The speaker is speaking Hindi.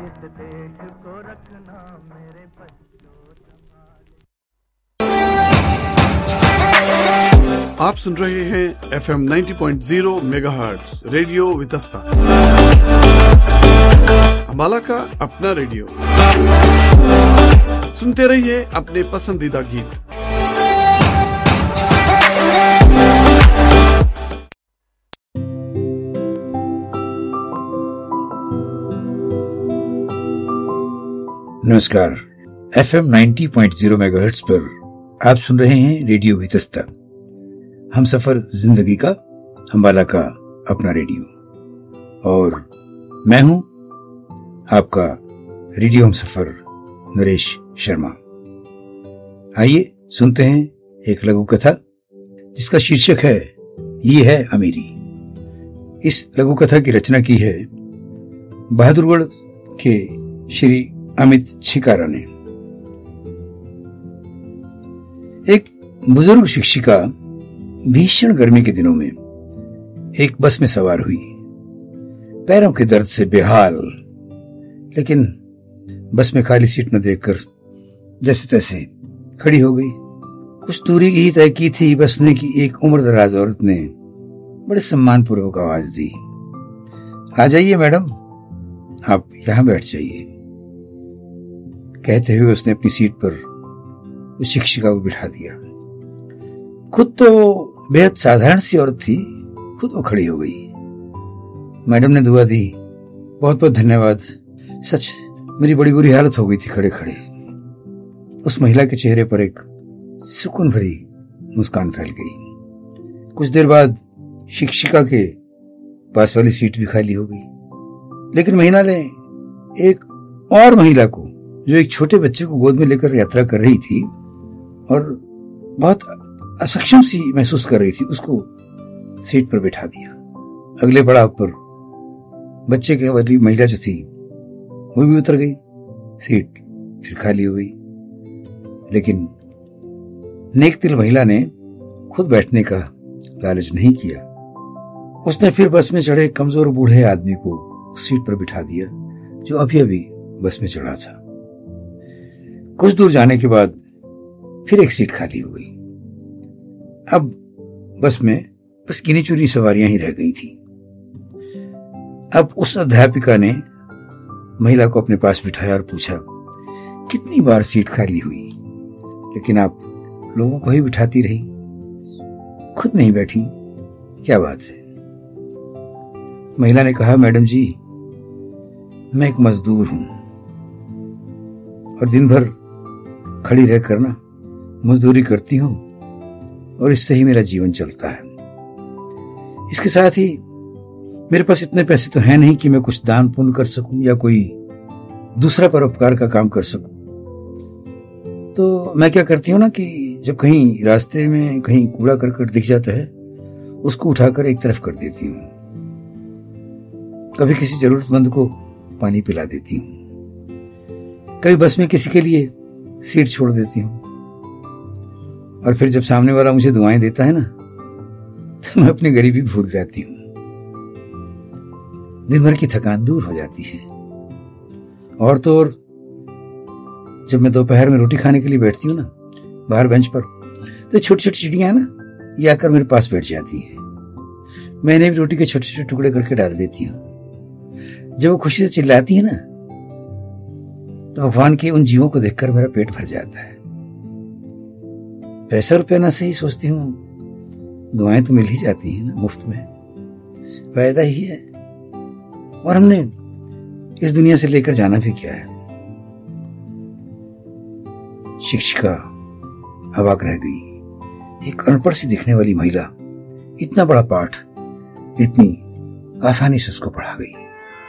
आप सुन रहे हैं FM 90.0 megahertz radio Vitasta, Ambala का अपना रेडियो। सुनते रहिए अपने पसंदीदा गीत। नमस्कार, FM 90.0 मेगाहर्ट्ज पर आप सुन रहे हैं रेडियो वितस्ता, हम सफर जिंदगी का, अंबाला का अपना रेडियो। और मैं हूं आपका रेडियो हम सफर नरेश शर्मा। आइए सुनते हैं एक लघु कथा जिसका शीर्षक है ये है अमीरी। इस लघु कथा की रचना की है बहादुरगढ़ के श्री अमित छिकारा ने। एक बुजुर्ग शिक्षिका भीषण गर्मी के दिनों में एक बस में सवार हुई। पैरों के दर्द से बेहाल, लेकिन बस में खाली सीट न देखकर जैसे तैसे खड़ी हो गई। कुछ दूरी ही तय की थी बस ने कि एक उम्रदराज औरत ने बड़े सम्मानपूर्वक आवाज दी, आ जाइए मैडम, आप यहां बैठ जाइए। कहते हुए उसने अपनी सीट पर उस शिक्षिका को बिठा दिया। खुद तो बेहद साधारण सी औरत थी, खुद वो खड़ी हो गई। मैडम ने दुआ दी, बहुत बहुत धन्यवाद, सच मेरी बड़ी बुरी हालत हो गई थी खड़े खड़े। उस महिला के चेहरे पर एक सुकून भरी मुस्कान फैल गई। कुछ देर बाद शिक्षिका के पास वाली सीट भी खाली हो गई, लेकिन महिला ने एक और महिला को, जो एक छोटे बच्चे को गोद में लेकर यात्रा कर रही थी और बहुत असक्षम सी महसूस कर रही थी, उसको सीट पर बिठा दिया। अगले पड़ाव पर बच्चे के वाली महिला जो थी वो भी उतर गई, सीट फिर खाली हो गई। लेकिन नेकदिल महिला ने खुद बैठने का लालच नहीं किया। उसने फिर बस में चढ़े कमजोर बूढ़े आदमी को उस सीट पर बिठा दिया जो अभी अभी बस में चढ़ा था। कुछ दूर जाने के बाद फिर एक सीट खाली हो गई। अब बस में बस गिनी चुनी सवारियां ही रह गई थी। अब उस अध्यापिका ने महिला को अपने पास बिठाया और पूछा, कितनी बार सीट खाली हुई, लेकिन आप लोगों को ही बिठाती रही, खुद नहीं बैठी, क्या बात है? महिला ने कहा, मैडम जी, मैं एक मजदूर हूं और दिन भर खड़ी रहकर ना मजदूरी करती हूं और इससे ही मेरा जीवन चलता है। इसके साथ ही मेरे पास इतने पैसे तो हैं नहीं कि मैं कुछ दान पुण्य कर सकूं या कोई दूसरा परोपकार का काम कर सकूं। तो मैं क्या करती हूँ ना कि जब कहीं रास्ते में कहीं कूड़ा करकट दिख जाता है, उसको उठाकर एक तरफ कर देती हूँ। कभी किसी जरूरतमंद को पानी पिला देती हूँ, कभी बस में किसी के लिए सीट छोड़ देती हूँ, और फिर जब सामने वाला मुझे दुआएं देता है ना, तो मैं अपनी गरीबी भूल जाती हूँ। दिन भर की थकान दूर हो जाती है। और तो और जब मैं दोपहर में रोटी खाने के लिए बैठती हूँ ना बाहर बेंच पर, तो छोटी छोटी चिड़ियां ना ये आकर मेरे पास बैठ जाती हैं। मैंने भी रोटी के छोटे छोटे टुकड़े करके डाल देती हूँ। जब वो खुशी से चिल्लाती है ना, तो भगवान के उन जीवों को देखकर मेरा पेट भर जाता है। पैसा रुपया ना सही, सोचती हूँ दुआएं तो मिल ही जाती हैं ना मुफ्त में, फायदा ही है। और हमने इस दुनिया से लेकर जाना भी क्या है? शिक्षिका अवाक रह गई। एक अनपढ़ सी दिखने वाली महिला इतना बड़ा पाठ इतनी आसानी से उसको पढ़ा गई।